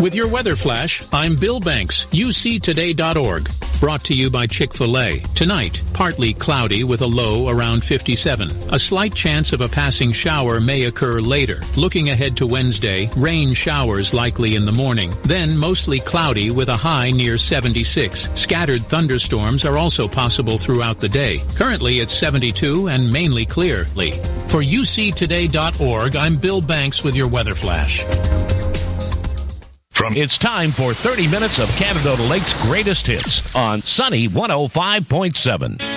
With your weather flash, I'm Bill Banks, uctoday.org. Brought to you by Chick-fil-A. Tonight, partly cloudy with a low around 57. A slight chance of a passing shower may occur later. Looking ahead to Wednesday, rain showers likely in the morning. Then mostly cloudy with a high near 76. Scattered thunderstorms are also possible throughout the day. Currently it's 72 and mainly clear. For uctoday.org, I'm Bill Banks with your weather flash. It's time for 30 minutes of Canada Lake's greatest hits on Sunny 105.7.